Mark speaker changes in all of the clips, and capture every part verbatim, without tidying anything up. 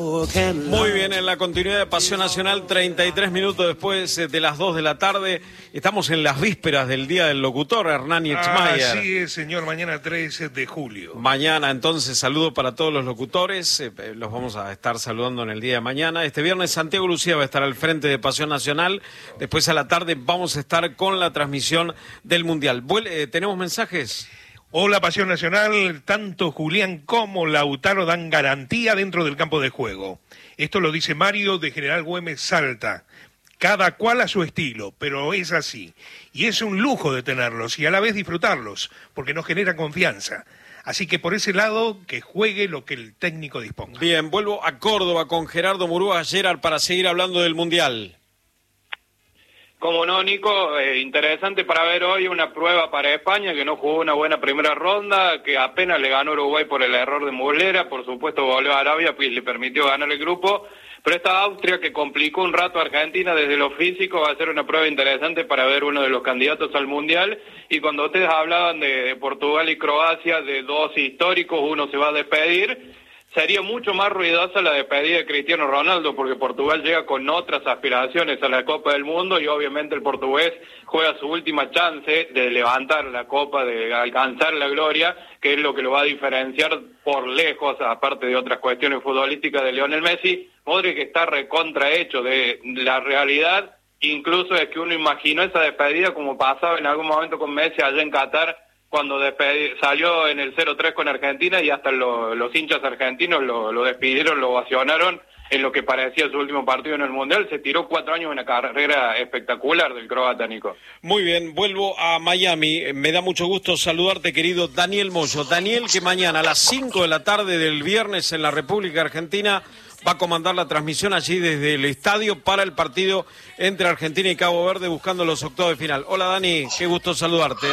Speaker 1: Muy bien, en la continuidad de Pasión Nacional, treinta y tres minutos después de las dos de la tarde, estamos en las vísperas del Día del Locutor, Hernán Itzmayer.
Speaker 2: Así es, señor, mañana trece de julio.
Speaker 1: Mañana, entonces, saludo para todos los locutores, eh, los vamos a estar saludando en el día de mañana. Este viernes Santiago Lucía va a estar al frente de Pasión Nacional, después a la tarde vamos a estar con la transmisión del Mundial. Eh, ¿Tenemos mensajes?
Speaker 2: Hola, Pasión Nacional, tanto Julián como Lautaro dan garantía dentro del campo de juego. Esto lo dice Mario de General Güemes, Salta. Cada cual a su estilo, pero es así. Y es un lujo de tenerlos y a la vez disfrutarlos, porque nos genera confianza. Así que por ese lado, que juegue lo que el técnico disponga.
Speaker 1: Bien, vuelvo a Córdoba con Gerardo Murúa Gerard para seguir hablando del Mundial.
Speaker 3: Como no, Nico, eh, interesante para ver hoy una prueba para España, que no jugó una buena primera ronda, que apenas le ganó Uruguay por el error de Muslera, por supuesto volvió a Arabia, pues le permitió ganar el grupo, pero esta Austria que complicó un rato a Argentina desde lo físico va a ser una prueba interesante para ver uno de los candidatos al Mundial, y cuando ustedes hablaban de, de Portugal y Croacia, de dos históricos, uno se va a despedir. Sería mucho más ruidosa la despedida de Cristiano Ronaldo, porque Portugal llega con otras aspiraciones a la Copa del Mundo y obviamente el portugués juega su última chance de levantar la Copa, de alcanzar la gloria, que es lo que lo va a diferenciar por lejos, aparte de otras cuestiones futbolísticas, de Lionel Messi. Modric está recontrahecho de la realidad, incluso es que uno imaginó esa despedida como pasaba en algún momento con Messi allá en Qatar, cuando despedi- salió en el cero tres con Argentina y hasta lo, los hinchas argentinos lo, lo despidieron, lo ovacionaron en lo que parecía su último partido en el Mundial. Se tiró cuatro años de una carrera espectacular del croata, Nico.
Speaker 1: Muy bien, vuelvo a Miami. Me da mucho gusto saludarte, querido Daniel Moyo. Daniel, que mañana a las cinco de la tarde del viernes en la República Argentina va a comandar la transmisión allí desde el estadio para el partido entre Argentina y Cabo Verde buscando los octavos de final. Hola, Dani, qué gusto saludarte.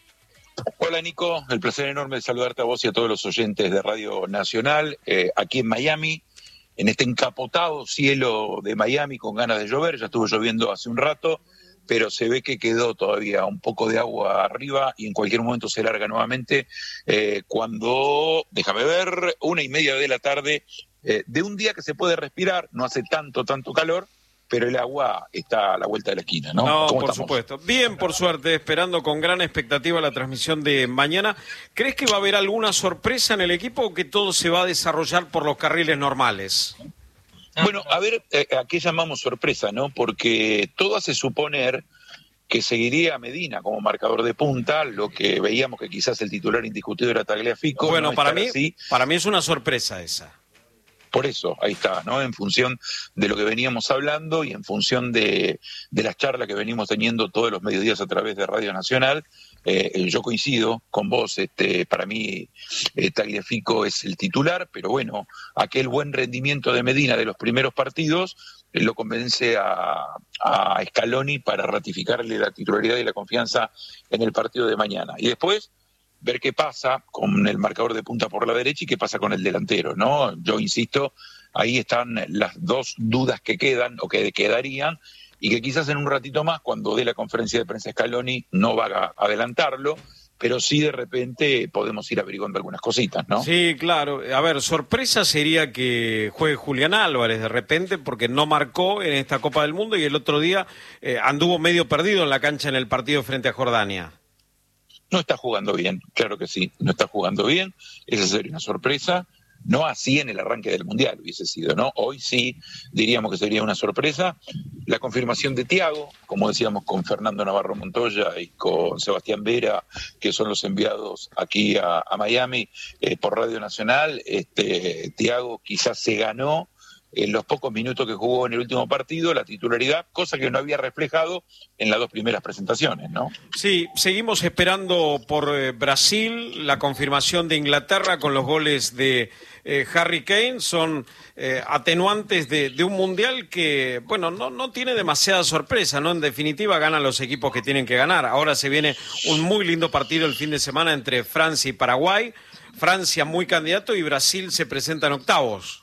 Speaker 4: Hola Nico, el placer enorme de saludarte a vos y a todos los oyentes de Radio Nacional, eh, aquí en Miami, en este encapotado cielo de Miami con ganas de llover. Ya estuvo lloviendo hace un rato, pero se ve que quedó todavía un poco de agua arriba y en cualquier momento se larga nuevamente eh, cuando, déjame ver, una y media de la tarde, eh, de un día que se puede respirar, no hace tanto, tanto calor, pero el agua está a la vuelta de la esquina, ¿no?
Speaker 1: No,
Speaker 4: ¿Cómo
Speaker 1: por
Speaker 4: estamos?
Speaker 1: supuesto. Bien, por suerte, esperando con gran expectativa la transmisión de mañana. ¿Crees que va a haber alguna sorpresa en el equipo o que todo se va a desarrollar por los carriles normales?
Speaker 4: Bueno, a ver, eh, ¿a qué llamamos sorpresa, no? Porque todo hace suponer que seguiría Medina como marcador de punta, lo que veíamos que quizás el titular indiscutido era Tagliafico.
Speaker 1: Bueno,
Speaker 4: no
Speaker 1: para mí,
Speaker 4: así.
Speaker 1: para mí es una sorpresa esa.
Speaker 4: Por eso, ahí está, ¿no? En función de lo que veníamos hablando y en función de, de las charlas que venimos teniendo todos los mediodías a través de Radio Nacional, eh, yo coincido con vos, este, para mí eh, Tagliafico es el titular, pero bueno, aquel buen rendimiento de Medina de los primeros partidos eh, lo convence a, a Scaloni para ratificarle la titularidad y la confianza en el partido de mañana. Y después ver qué pasa con el marcador de punta por la derecha y qué pasa con el delantero, ¿no? Yo insisto, ahí están las dos dudas que quedan o que quedarían y que quizás en un ratito más, cuando dé la conferencia de prensa Scaloni, no va a adelantarlo, pero sí de repente podemos ir averiguando algunas cositas, ¿no?
Speaker 1: Sí, claro. A ver, sorpresa sería que juegue Julián Álvarez de repente porque no marcó en esta Copa del Mundo y el otro día eh, anduvo medio perdido en la cancha en el partido frente a Jordania.
Speaker 4: No está jugando bien, claro que sí, no está jugando bien, esa sería una sorpresa, no así en el arranque del Mundial hubiese sido, ¿no? Hoy sí diríamos que sería una sorpresa. La confirmación de Thiago, como decíamos con Fernando Navarro Montoya y con Sebastián Vera, que son los enviados aquí a, a Miami eh, por Radio Nacional, este, Thiago quizás se ganó en los pocos minutos que jugó en el último partido, la titularidad, cosa que no había reflejado en las dos primeras presentaciones, ¿no?
Speaker 1: Sí, seguimos esperando por eh, Brasil, la confirmación de Inglaterra con los goles de eh, Harry Kane, son eh, atenuantes de, de un Mundial que, bueno, no, no tiene demasiada sorpresa, ¿no? En definitiva ganan los equipos que tienen que ganar. Ahora se viene un muy lindo partido el fin de semana entre Francia y Paraguay, Francia muy candidato y Brasil se presenta en octavos.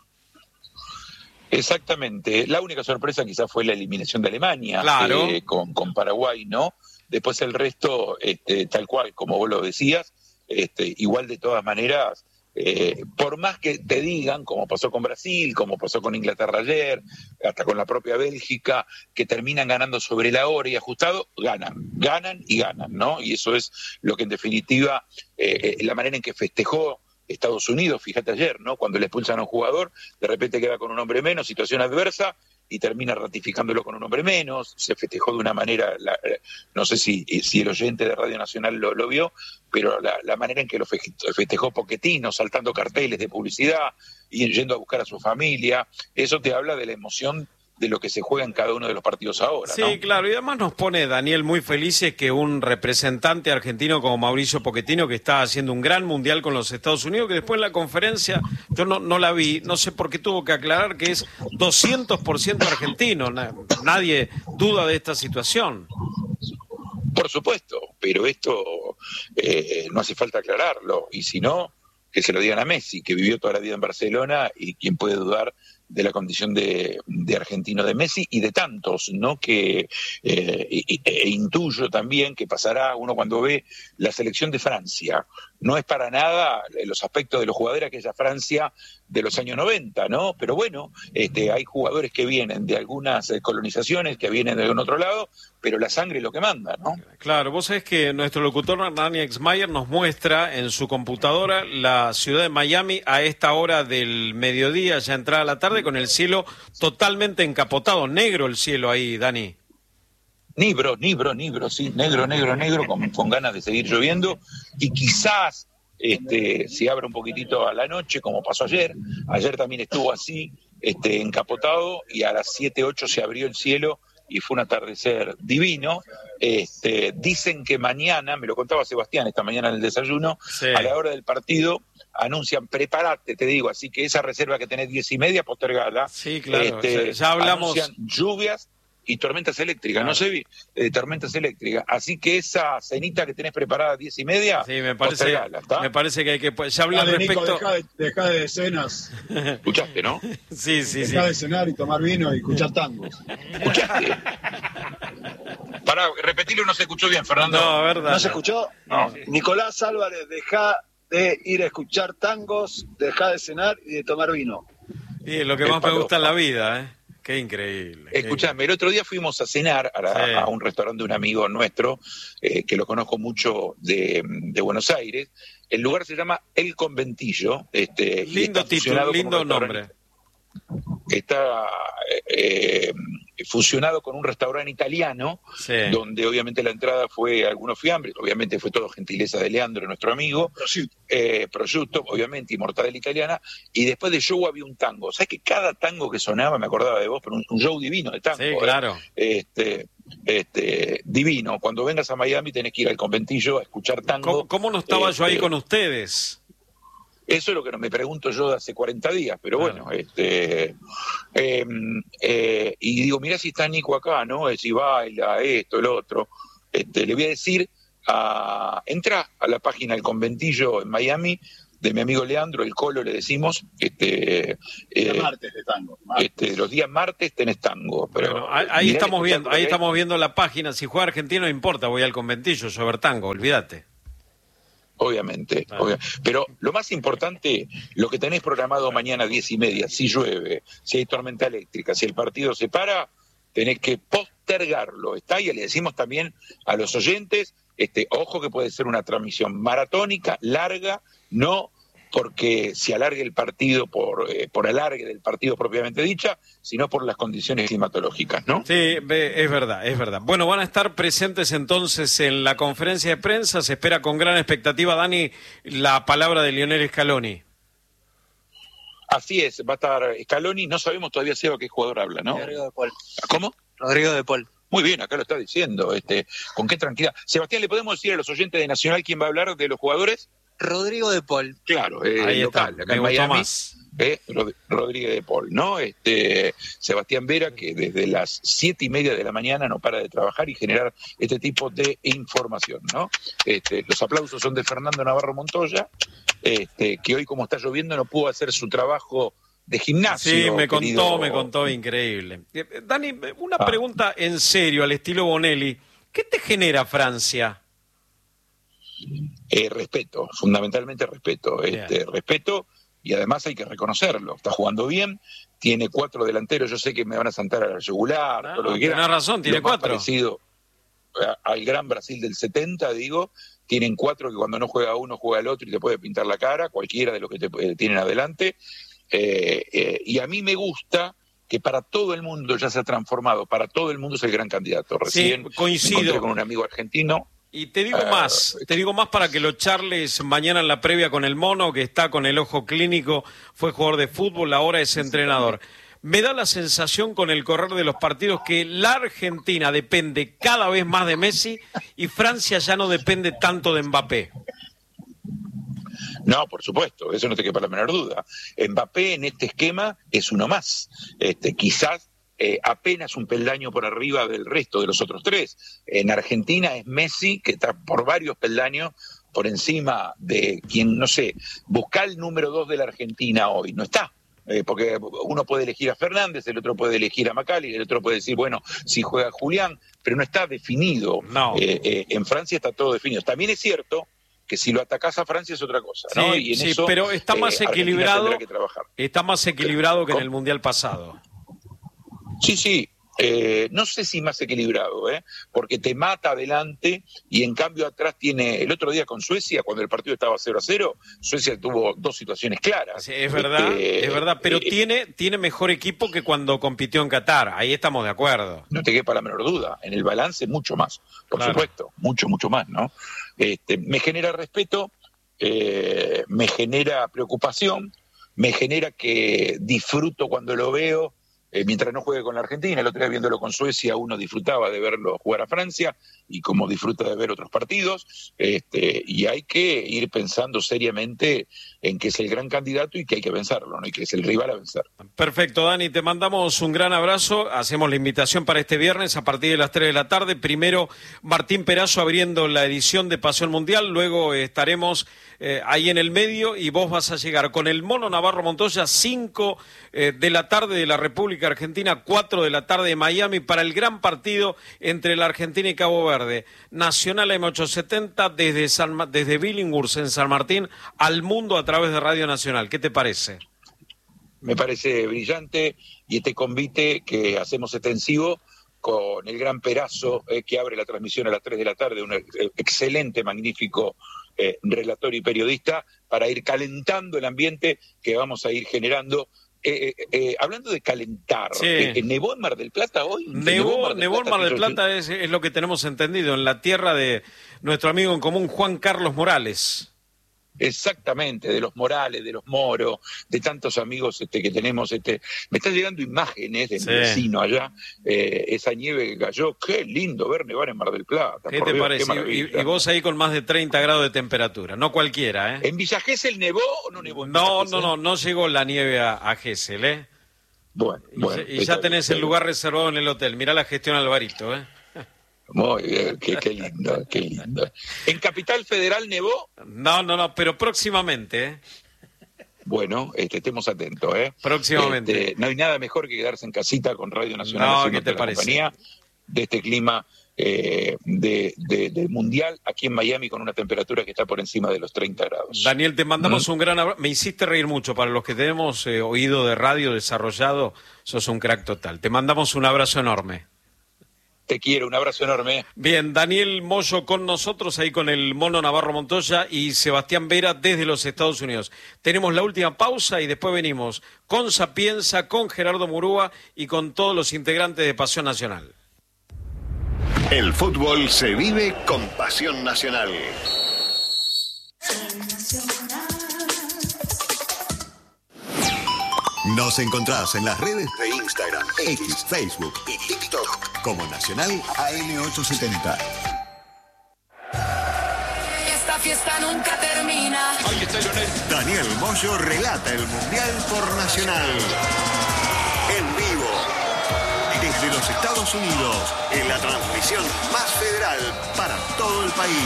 Speaker 4: Exactamente. La única sorpresa quizás fue la eliminación de Alemania,
Speaker 1: claro.
Speaker 4: eh, con, con Paraguay, ¿no? Después el resto, este, tal cual, como vos lo decías, este, igual de todas maneras, Eh, por más que te digan, como pasó con Brasil, como pasó con Inglaterra ayer, hasta con la propia Bélgica, que terminan ganando sobre la hora y ajustado, ganan, ganan y ganan, ¿no? Y eso es lo que en definitiva, eh, la manera en que festejó Estados Unidos, fíjate ayer, ¿no? Cuando le expulsan a un jugador, de repente queda con un hombre menos, situación adversa, y termina ratificándolo con un hombre menos, se festejó de una manera, la, no sé si, si el oyente de Radio Nacional lo, lo vio, pero la, la manera en que lo festejó Pochettino, saltando carteles de publicidad y yendo a buscar a su familia, eso te habla de la emoción de lo que se juega en cada uno de los partidos ahora,
Speaker 1: Sí,
Speaker 4: ¿no?
Speaker 1: claro, y además nos pone, Daniel, muy felices que un representante argentino como Mauricio Pochettino, que está haciendo un gran mundial con los Estados Unidos, que después en la conferencia, yo no, no la vi, no sé por qué tuvo que aclarar que es doscientos por ciento argentino, nadie duda de esta situación.
Speaker 4: Por supuesto, pero esto eh, no hace falta aclararlo, y si no, que se lo digan a Messi, que vivió toda la vida en Barcelona, y quién puede dudar de la condición de, de argentino de Messi y de tantos, ¿no? Que eh, e, e intuyo también que pasará uno cuando ve la selección de Francia. No es para nada los aspectos de los jugadores aquella Francia de los años noventa, ¿no? Pero bueno, este, hay jugadores que vienen de algunas colonizaciones, que vienen de algún otro lado, pero la sangre es lo que manda, ¿no?
Speaker 1: Claro, vos sabés que nuestro locutor Hernán Exmayer nos muestra en su computadora la ciudad de Miami a esta hora del mediodía, ya entrada la tarde, con el cielo totalmente encapotado, negro el cielo ahí, Dani.
Speaker 4: Nibro, nibro, nibro, sí, negro, negro, negro, con, con ganas de seguir lloviendo, y quizás este, se abra un poquitito a la noche, como pasó ayer. Ayer también estuvo así, este, encapotado, y a las siete, ocho se abrió el cielo y fue un atardecer divino. Este, dicen que mañana, me lo contaba Sebastián esta mañana en el desayuno, sí, a la hora del partido anuncian, prepárate, te digo, así que esa reserva que tenés diez y media, postergala.
Speaker 1: Sí, claro,
Speaker 4: este,
Speaker 1: ya hablamos.
Speaker 4: Anuncian lluvias y tormentas eléctricas, claro. No sé, eh, tormentas eléctricas. Así que esa cenita que tenés preparada a diez y media,
Speaker 1: sí, me parece, me parece que hay que... Ya hablé al respecto...
Speaker 5: Nico, dejá de, dejá de cenas.
Speaker 4: ¿Escuchaste, no?
Speaker 1: Sí, sí,
Speaker 5: dejá
Speaker 1: sí.
Speaker 5: de cenar y tomar vino y escuchar tangos.
Speaker 4: ¿Escuchaste? Pará, repetirlo, no se escuchó bien, Fernando.
Speaker 1: No, verdad.
Speaker 5: ¿No se escuchó?
Speaker 4: No.
Speaker 5: Nicolás Álvarez, dejá de ir a escuchar tangos, dejá de cenar y de tomar vino.
Speaker 1: Y es lo que
Speaker 4: El
Speaker 1: más
Speaker 4: palo.
Speaker 1: me gusta en la vida, ¿eh? Qué increíble.
Speaker 4: Escuchame, el otro día fuimos a cenar a, la, sí. a un restaurante de un amigo nuestro, eh, que lo conozco mucho de, de Buenos Aires. El lugar se llama El Conventillo. Este,
Speaker 1: lindo título, lindo nombre.
Speaker 4: Está eh, fusionado con un restaurante italiano, sí. donde obviamente la entrada fue algunos fiambres, obviamente fue todo gentileza de Leandro, nuestro amigo, prosciutto, eh, prosciutto obviamente, y mortadela italiana, y después de show había un tango. ¿Sabes que cada tango que sonaba, me acordaba de vos, pero un, un show divino de tango?
Speaker 1: Sí, claro.
Speaker 4: Eh? Este, este, divino. Cuando vengas a Miami tenés que ir al Conventillo a escuchar tango.
Speaker 1: ¿Cómo, cómo no estaba
Speaker 4: este,
Speaker 1: yo ahí con ustedes?
Speaker 4: Eso es lo que me pregunto yo de hace cuarenta días, pero bueno, claro. este eh, eh, y digo, mirá si está Nico acá, ¿no? Si baila, esto, el otro. Este, le voy a decir, a, entra a la página del Conventillo en Miami, de mi amigo Leandro, el Colo le decimos, este,
Speaker 5: eh, martes de tango.
Speaker 4: Martes. Este, los días martes tenés tango. Pero
Speaker 1: bueno, ahí, ahí estamos viendo, ahí estamos viendo la página. Si juega argentino no importa, voy al Conventillo, yo a ver tango, olvídate.
Speaker 4: Obviamente, ah. obviamente, pero lo más importante, lo que tenés programado mañana a diez y media, si llueve, si hay tormenta eléctrica, si el partido se para, tenés que postergarlo, ¿está? Y le decimos también a los oyentes, este, ojo que puede ser una transmisión maratónica, larga, no porque se alargue el partido por, eh, por alargue del partido propiamente dicha, sino por las condiciones climatológicas, ¿no?
Speaker 1: Sí, es verdad, es verdad. Bueno, van a estar presentes entonces en la conferencia de prensa, se espera con gran expectativa, Dani, la palabra de Lionel Scaloni.
Speaker 4: Así es, va a estar Scaloni, no sabemos todavía, Seba, qué jugador habla, ¿no?
Speaker 6: Rodrigo de Paul.
Speaker 4: ¿Cómo?
Speaker 6: Rodrigo de Paul.
Speaker 4: Muy bien, acá lo está diciendo, este, con qué tranquilidad. Sebastián, ¿le podemos decir a los oyentes de Nacional quién va a hablar de los jugadores?
Speaker 6: Rodrigo de Paul.
Speaker 4: Claro, eh,
Speaker 1: ahí
Speaker 4: local,
Speaker 1: está,
Speaker 4: acá en Miami, eh, Rod- Rodríguez de Paul, ¿no? Este, Sebastián Vera, que desde las siete y media de la mañana no para de trabajar y generar este tipo de información, ¿no? Este, los aplausos son de Fernando Navarro Montoya, este, que hoy como está lloviendo no pudo hacer su trabajo de gimnasio.
Speaker 1: Sí, me
Speaker 4: querido...
Speaker 1: contó, me contó, increíble. Dani, una
Speaker 4: ah.
Speaker 1: pregunta en serio, al estilo Bonelli. ¿Qué te genera Francia?
Speaker 4: Eh, respeto, fundamentalmente respeto. Este, respeto, y además hay que reconocerlo. Está jugando bien, tiene cuatro delanteros. Yo sé que me van a saltar a la yugular,
Speaker 1: No,
Speaker 4: todo lo
Speaker 1: no,
Speaker 4: que quieran.
Speaker 1: Tienes razón, tiene
Speaker 4: Lo más
Speaker 1: cuatro.
Speaker 4: parecido a- al gran Brasil del setenta, digo. Tienen cuatro que cuando no juega uno, juega el otro y te puede pintar la cara, cualquiera de los que te eh, tienen adelante. Eh, eh, y a mí me gusta que para todo el mundo ya se ha transformado, para todo el mundo es el gran candidato. Recién
Speaker 1: Sí, coincido.
Speaker 4: me encontré con un amigo argentino.
Speaker 1: Y te digo
Speaker 4: Uh,
Speaker 1: más, te digo más para que lo charles mañana en la previa con el Mono, que está con el ojo clínico, fue jugador de fútbol, ahora es entrenador. Me da la sensación con el correr de los partidos que la Argentina depende cada vez más de Messi y Francia ya no depende tanto de Mbappé.
Speaker 4: No, por supuesto, eso no te quepa la menor duda. Mbappé en este esquema es uno más. Este, quizás eh, apenas un peldaño por arriba del resto de los otros tres. En Argentina es Messi, que está por varios peldaños por encima de quien, no sé, busca el número dos de la Argentina hoy. No está. Eh, porque uno puede elegir a Fernández, el otro puede elegir a Macali, el otro puede decir, bueno, si juega Julián, pero no está definido.
Speaker 1: No.
Speaker 4: Eh, eh, en Francia está todo definido. También es cierto que si lo atacás a Francia es otra cosa, ¿no?
Speaker 1: Sí,
Speaker 4: Y en
Speaker 1: sí,
Speaker 4: eso,
Speaker 1: pero está
Speaker 4: eh,
Speaker 1: más
Speaker 4: Argentina
Speaker 1: equilibrado,
Speaker 4: tendrá que trabajar.
Speaker 1: está más equilibrado que en
Speaker 4: ¿Cómo?
Speaker 1: el Mundial pasado.
Speaker 4: Sí, sí. Eh, no sé si más equilibrado, ¿eh? Porque te mata adelante y en cambio atrás tiene, el otro día con Suecia, cuando el partido estaba cero a cero, Suecia tuvo dos situaciones claras.
Speaker 1: Sí, es verdad,
Speaker 4: Este,
Speaker 1: es verdad, pero
Speaker 4: eh,
Speaker 1: tiene, tiene mejor equipo que cuando compitió en Qatar, ahí estamos de acuerdo.
Speaker 4: No te quepa la menor duda, en el balance mucho más, por
Speaker 1: Claro.
Speaker 4: supuesto, mucho, mucho más, ¿no? Este, me genera respeto, eh, me genera preocupación, me genera que disfruto cuando lo veo, eh, mientras no juegue con la Argentina. El otro día viéndolo con Suecia uno disfrutaba de verlo jugar a Francia y como disfruta de ver otros partidos, este, y hay que ir pensando seriamente en que es el gran candidato y que hay que vencerlo, ¿no? Y que es el rival a vencer.
Speaker 1: Perfecto, Dani, te mandamos un gran abrazo, hacemos la invitación para este viernes a partir de las tres de la tarde, primero Martín Perazo abriendo la edición de Pasión Mundial, luego estaremos eh, ahí en el medio y vos vas a llegar con el Mono Navarro Montoya, cinco eh, de la tarde de la República Argentina, cuatro de la tarde de Miami para el gran partido entre la Argentina y Cabo Verde. Nacional M ochocientos setenta desde, San, desde Billinghurst en San Martín al mundo a través de Radio Nacional. ¿Qué te parece?
Speaker 4: Me parece brillante y este convite que hacemos extensivo con el gran Perazo eh, que abre la transmisión a las tres de la tarde, un ex- excelente, magnífico eh, relator y periodista, para ir calentando el ambiente que vamos a ir generando. Eh, eh, eh, hablando de calentar,
Speaker 1: Sí.
Speaker 4: eh, ¿nevó en Mar del Plata hoy?
Speaker 1: Nevó, nevó en Mar del
Speaker 4: que yo-
Speaker 1: Plata, es, es lo que tenemos entendido, en la tierra de nuestro amigo en común, Juan Carlos Morales.
Speaker 4: Exactamente, de los Morales, de los Moro, de tantos amigos este, que tenemos. Este, me están llegando imágenes de
Speaker 1: Sí.
Speaker 4: mi vecino allá, eh, esa nieve que cayó. Qué lindo ver nevar en Mar del Plata.
Speaker 1: ¿Qué
Speaker 4: por
Speaker 1: te
Speaker 4: Dios,
Speaker 1: parece?
Speaker 4: qué maravilla.
Speaker 1: Y, y vos ahí con más de treinta grados de temperatura, no cualquiera, ¿eh?
Speaker 4: ¿En Villa Gesell nevó o no nevó? En
Speaker 1: No,
Speaker 4: Villa
Speaker 1: no,
Speaker 4: Gesell?
Speaker 1: no, no llegó la nieve a, a Gesell, ¿eh?
Speaker 4: Bueno,
Speaker 1: Y,
Speaker 4: bueno,
Speaker 1: ya- y ya
Speaker 4: está
Speaker 1: tenés
Speaker 4: bien,
Speaker 1: el lugar reservado en el hotel. Mirá la gestión Alvarito, ¿eh?
Speaker 4: Muy bien, qué, qué lindo, qué lindo. ¿En Capital Federal nevó?
Speaker 1: No, no, no, pero próximamente, ¿eh?
Speaker 4: Bueno, este, estemos atentos, ¿eh?
Speaker 1: Próximamente.
Speaker 4: Este, no hay nada mejor que quedarse en casita con Radio Nacional
Speaker 1: No,
Speaker 4: haciendo
Speaker 1: ¿qué te
Speaker 4: la
Speaker 1: parece?
Speaker 4: compañía de este clima eh, de, de- del Mundial aquí en Miami con una temperatura que está por encima de los treinta grados.
Speaker 1: Daniel, te mandamos un gran abrazo. Me hiciste reír mucho. Para los que tenemos eh, oído de radio desarrollado, sos un crack total. Te mandamos un abrazo enorme.
Speaker 4: Te quiero, un abrazo enorme.
Speaker 1: Bien, Daniel Moyo con nosotros, ahí con el Mono Navarro Montoya y Sebastián Vera desde los Estados Unidos. Tenemos la última pausa y después venimos con Sapienza, con Gerardo Murúa y con todos los integrantes de Pasión Nacional.
Speaker 7: El fútbol se vive con Pasión Nacional. Nos encontrás en las redes de Instagram, X, Facebook y TikTok como Nacional A M ochocientos setenta.
Speaker 8: Esta fiesta nunca termina.
Speaker 7: Daniel Moyo relata el Mundial por Nacional. En vivo. Desde los Estados Unidos, en la transmisión más federal para todo el país.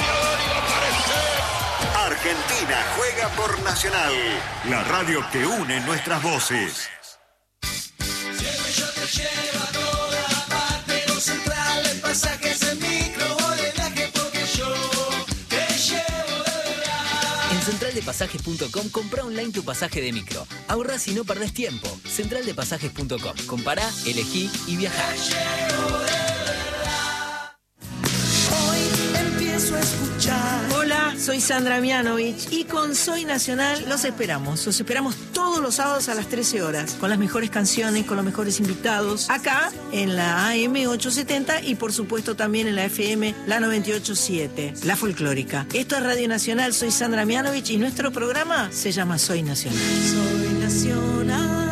Speaker 7: Argentina juega por Nacional, la radio que une nuestras voces.
Speaker 8: Siempre yo te llevo a toda parte, los centrales, pasajes en micro o de viaje, porque yo te llevo
Speaker 9: pasajes punto com, comprá online tu pasaje de micro. Ahorrás y no perdés tiempo. central de pasajes punto com. Compará, elegí y viajá.
Speaker 10: Hoy empiezo a escuchar. Hola, soy Sandra Mianovich y con Soy Nacional los esperamos. Los esperamos todos los sábados a las trece horas, con las mejores canciones, con los mejores invitados, acá en la A M ochocientos setenta y por supuesto también en la F M, la noventa y ocho punto siete, la folclórica. Esto es Radio Nacional, soy Sandra Mianovich y nuestro programa se llama Soy Nacional. Soy Nacional.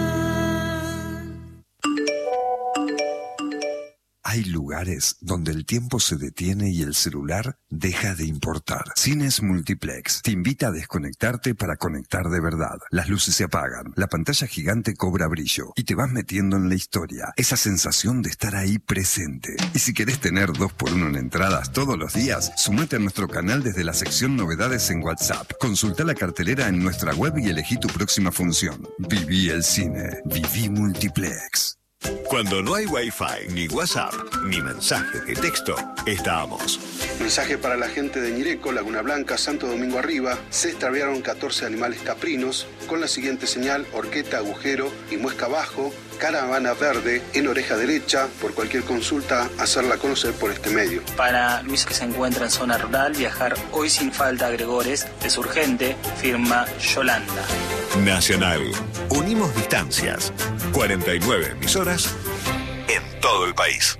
Speaker 11: Hay lugares donde el tiempo se detiene y el celular deja de importar. Cines Multiplex te invita a desconectarte para conectar de verdad. Las luces se apagan, la pantalla gigante cobra brillo y te vas metiendo en la historia. Esa sensación de estar ahí presente. Y si querés tener dos por uno en entradas todos los días, sumate a nuestro canal desde la sección Novedades en WhatsApp. Consulta la cartelera en nuestra web y elegí tu próxima función. Viví el cine. Viví Multiplex.
Speaker 7: Cuando no hay Wi-Fi, ni WhatsApp, ni mensaje de texto, estamos.
Speaker 12: Mensaje para la gente de Ñireco, Laguna Blanca, Santo Domingo Arriba. Se extraviaron catorce animales caprinos con la siguiente señal: horqueta, agujero y muesca abajo. Caravana verde en oreja derecha. Por cualquier consulta, hacerla conocer por este medio.
Speaker 13: Para Luis, que se encuentra en zona rural, viajar hoy sin falta a Gregores es urgente, firma Yolanda.
Speaker 7: Nacional. Unimos distancias. cuarenta y nueve emisoras en todo el país.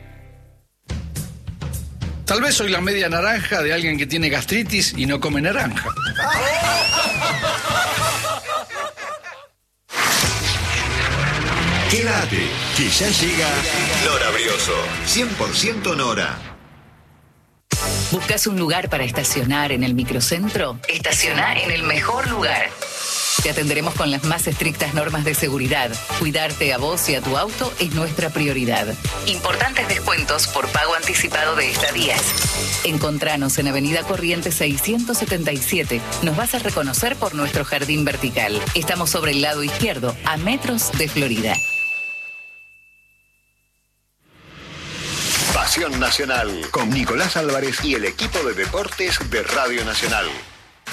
Speaker 14: Tal vez soy la media naranja de alguien que tiene gastritis y no come naranja.
Speaker 7: Quédate, que ya llega Nora Brioso. cien por ciento Nora.
Speaker 15: ¿Buscas un lugar para estacionar en el microcentro? Estaciona en el mejor lugar. Te atenderemos con las más estrictas normas de seguridad. Cuidarte a vos y a tu auto es nuestra prioridad. Importantes descuentos por pago anticipado de estadías. Encontranos en Avenida Corrientes seiscientos setenta y siete. Nos vas a reconocer por nuestro jardín vertical. Estamos sobre el lado izquierdo, a metros de Florida.
Speaker 7: Pasión Nacional, con Nicolás Álvarez y el equipo de deportes de Radio Nacional.